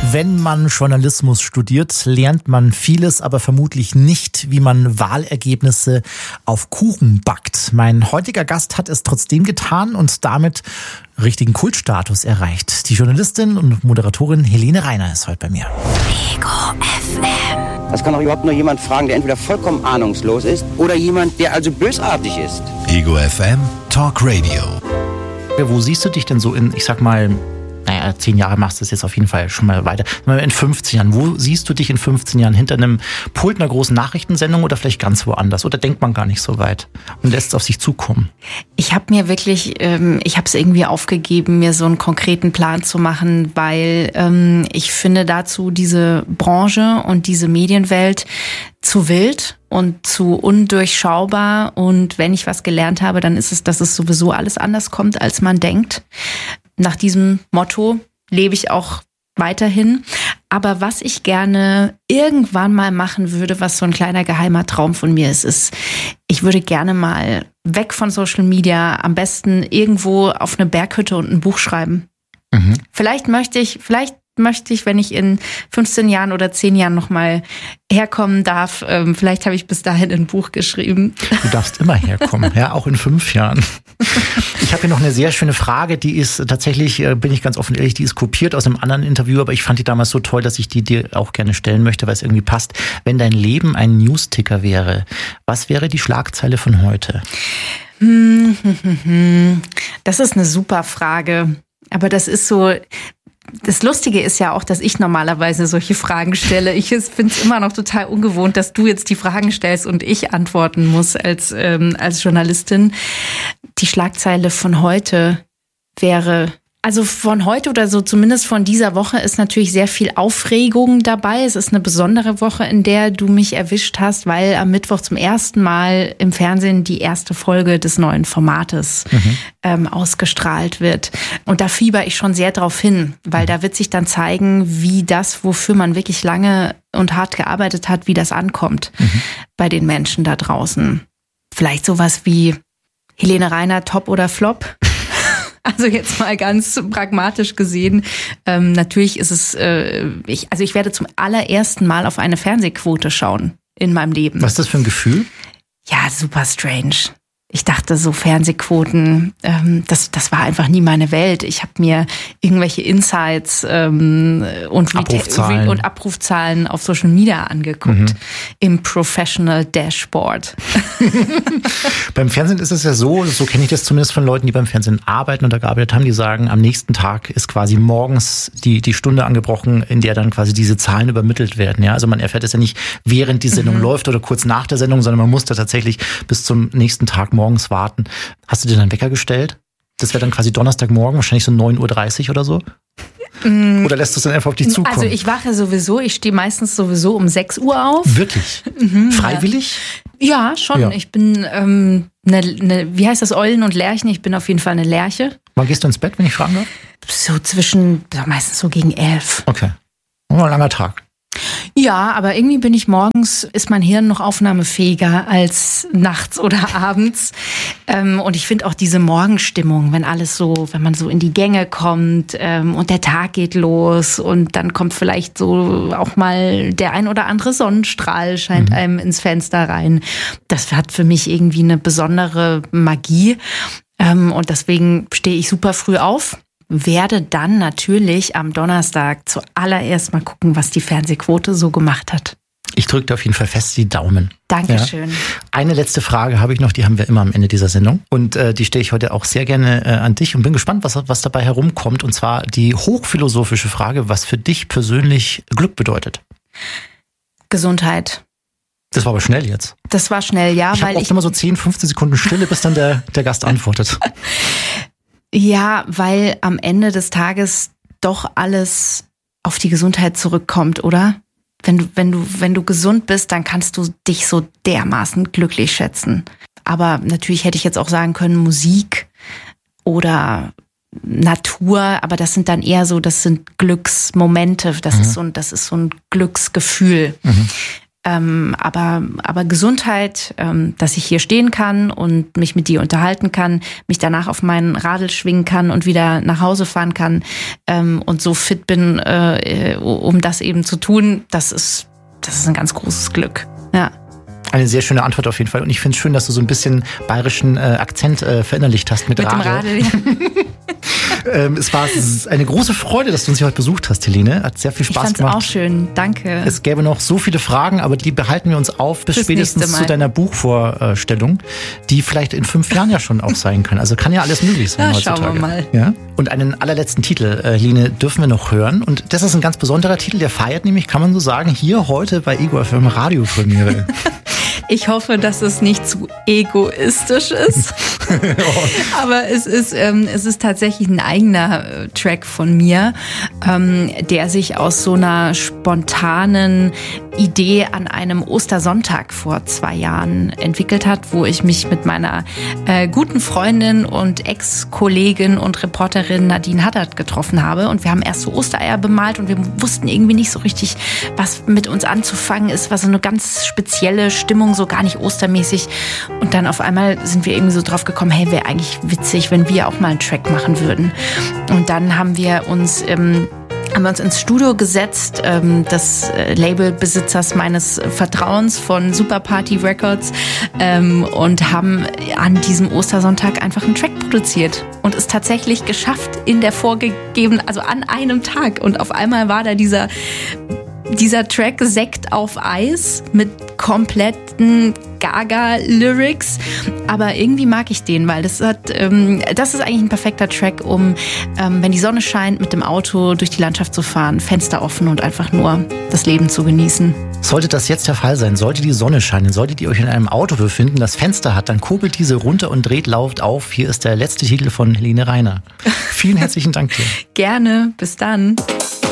Wenn man Journalismus studiert, lernt man vieles, aber vermutlich nicht, wie man Wahlergebnisse auf Kuchen backt. Mein heutiger Gast hat es trotzdem getan und damit richtigen Kultstatus erreicht. Die Journalistin und Moderatorin Helene Reiner ist heute bei mir. Ego FM. Das kann doch überhaupt nur jemand fragen, der entweder vollkommen ahnungslos ist oder jemand, der also bösartig ist. Ego FM Talk Radio. Wo siehst du dich denn so in, ich sag mal, 10 Jahre machst du es jetzt auf jeden Fall schon mal weiter. In 15 Jahren, wo siehst du dich in 15 Jahren? Hinter einem Pult einer großen Nachrichtensendung oder vielleicht ganz woanders? Oder denkt man gar nicht so weit und lässt es auf sich zukommen? Ich habe mir wirklich, ich habe es irgendwie aufgegeben, mir so einen konkreten Plan zu machen, weil ich finde dazu diese Branche und diese Medienwelt zu wild und zu undurchschaubar. Und wenn ich was gelernt habe, dann ist es, dass es sowieso alles anders kommt, als man denkt. Nach diesem Motto lebe ich auch weiterhin. Aber was ich gerne irgendwann mal machen würde, was so ein kleiner geheimer Traum von mir ist, ich würde gerne mal weg von Social Media, am besten irgendwo auf eine Berghütte und ein Buch schreiben. Mhm. Vielleicht möchte ich, wenn ich in 15 Jahren oder 10 Jahren nochmal herkommen darf, vielleicht habe ich bis dahin ein Buch geschrieben. Du darfst immer herkommen, ja, auch in 5 Jahren. Ich habe hier noch eine sehr schöne Frage, die ist tatsächlich, bin ich ganz offen ehrlich, die ist kopiert aus einem anderen Interview, aber ich fand die damals so toll, dass ich die dir auch gerne stellen möchte, weil es irgendwie passt. Wenn dein Leben ein Newsticker wäre, was wäre die Schlagzeile von heute? Das ist eine super Frage, aber das ist so... Das Lustige ist ja auch, dass ich normalerweise solche Fragen stelle. Ich finde es immer noch total ungewohnt, dass du jetzt die Fragen stellst und ich antworten muss als Journalistin. Die Schlagzeile von heute wäre... Also von heute oder so, zumindest von dieser Woche, ist natürlich sehr viel Aufregung dabei. Es ist eine besondere Woche, in der du mich erwischt hast, weil am Mittwoch zum ersten Mal im Fernsehen die erste Folge des neuen Formates ausgestrahlt wird. Und da fieber ich schon sehr drauf hin, weil da wird sich dann zeigen, wie das, wofür man wirklich lange und hart gearbeitet hat, wie das ankommt bei den Menschen da draußen. Vielleicht sowas wie Helene Reiner, Top oder Flop? Also jetzt mal ganz pragmatisch gesehen, natürlich ist es, ich werde zum allerersten Mal auf eine Fernsehquote schauen in meinem Leben. Was ist das für ein Gefühl? Ja, super strange. Ich dachte, so Fernsehquoten, das war einfach nie meine Welt. Ich habe mir irgendwelche Insights und Abrufzahlen auf Social Media angeguckt im Professional Dashboard. Beim Fernsehen ist es ja so kenne ich das zumindest von Leuten, die beim Fernsehen arbeiten oder gearbeitet haben, die sagen, am nächsten Tag ist quasi morgens die Stunde angebrochen, in der dann quasi diese Zahlen übermittelt werden. Ja, also man erfährt es ja nicht, während die Sendung läuft oder kurz nach der Sendung, sondern man muss da tatsächlich bis zum nächsten Tag morgens warten. Hast du dir dann Wecker gestellt? Das wäre dann quasi Donnerstagmorgen, wahrscheinlich so 9:30 Uhr oder so? Oder lässt du es dann einfach auf dich zukommen? Also ich wache sowieso, ich stehe meistens sowieso um 6 Uhr auf. Wirklich? Freiwillig? Ja, schon. Ja. Ich bin wie heißt das, Eulen und Lerchen? Ich bin auf jeden Fall eine Lerche. Wann gehst du ins Bett, wenn ich fragen darf? So meistens so gegen 11. Okay. Ein langer Tag. Ja, aber irgendwie ist mein Hirn noch aufnahmefähiger als nachts oder abends. Und ich finde auch diese Morgenstimmung, wenn man so in die Gänge kommt und der Tag geht los und dann kommt vielleicht so auch mal der ein oder andere Sonnenstrahl scheint einem ins Fenster rein. Das hat für mich irgendwie eine besondere Magie. Und deswegen stehe ich super früh auf. Werde dann natürlich am Donnerstag zuallererst mal gucken, was die Fernsehquote so gemacht hat. Ich drücke dir auf jeden Fall fest die Daumen. Dankeschön. Ja. Eine letzte Frage habe ich noch, die haben wir immer am Ende dieser Sendung. Und die stelle ich heute auch sehr gerne an dich und bin gespannt, was dabei herumkommt. Und zwar die hochphilosophische Frage, was für dich persönlich Glück bedeutet. Gesundheit. Das war aber schnell jetzt. Das war schnell, ja. Ich habe oft immer so 10, 15 Sekunden Stille, bis dann der Gast antwortet. Ja, weil am Ende des Tages doch alles auf die Gesundheit zurückkommt, oder? Wenn du gesund bist, dann kannst du dich so dermaßen glücklich schätzen. Aber natürlich hätte ich jetzt auch sagen können, Musik oder Natur, aber das sind dann eher so, das sind Glücksmomente, das ist so ein Glücksgefühl. Aber Gesundheit, dass ich hier stehen kann und mich mit dir unterhalten kann, mich danach auf meinen Radl schwingen kann und wieder nach Hause fahren kann und so fit bin, um das eben zu tun, das ist ein ganz großes Glück. Ja. Eine sehr schöne Antwort auf jeden Fall. Und ich finde es schön, dass du so ein bisschen bayerischen Akzent verinnerlicht hast mit Radl. Dem Radl, ja. Es war eine große Freude, dass du uns hier heute besucht hast, Helene. Hat sehr viel Spaß gemacht. Ich fand's auch schön, danke. Es gäbe noch so viele Fragen, aber die behalten wir uns auf bis spätestens zu deiner Buchvorstellung, die vielleicht in 5 Jahren ja schon auch sein kann. Also kann ja alles möglich sein heutzutage. Schauen wir mal. Ja? Und einen allerletzten Titel, Helene, dürfen wir noch hören. Und das ist ein ganz besonderer Titel, der feiert nämlich, kann man so sagen, hier heute bei Ego FM Radiopremiere. Ich hoffe, dass es nicht zu egoistisch ist. Aber es ist tatsächlich ein eigener Track von mir, der sich aus so einer spontanen Idee an einem Ostersonntag vor 2 Jahren entwickelt hat, wo ich mich mit meiner guten Freundin und Ex-Kollegin und Reporterin Nadine Haddad getroffen habe. Und wir haben erst so Ostereier bemalt und wir wussten irgendwie nicht so richtig, was mit uns anzufangen ist. War so eine ganz spezielle Stimmung, so gar nicht ostermäßig. Und dann auf einmal sind wir irgendwie so drauf gekommen, hey, wäre eigentlich witzig, wenn wir auch mal einen Track machen würden. Und dann haben wir uns ins Studio gesetzt, des Labelbesitzers meines Vertrauens von Super Party Records, und haben an diesem Ostersonntag einfach einen Track produziert und es tatsächlich geschafft in der also an einem Tag. Und auf einmal war da dieser Track Sekt auf Eis mit kompletten Gaga-Lyrics, aber irgendwie mag ich den, weil das ist eigentlich ein perfekter Track, um, wenn die Sonne scheint, mit dem Auto durch die Landschaft zu fahren, Fenster offen und einfach nur das Leben zu genießen. Sollte das jetzt der Fall sein, sollte die Sonne scheinen, solltet ihr euch in einem Auto befinden, das Fenster hat, dann kurbelt diese runter und dreht laut auf. Hier ist der letzte Titel von Helene Reiner. Vielen herzlichen Dank dir. Gerne, bis dann.